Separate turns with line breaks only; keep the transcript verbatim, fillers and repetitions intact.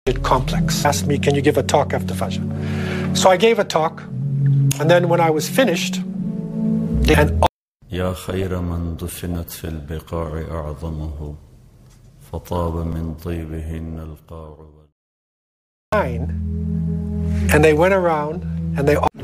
complex. Asked me, can you give a talk after Fajr? So I gave a talk, and then when I was finished, and
يا خير من دفنت في البقاع أعظمه فطاب من طيبهن القاع.
and they went around and they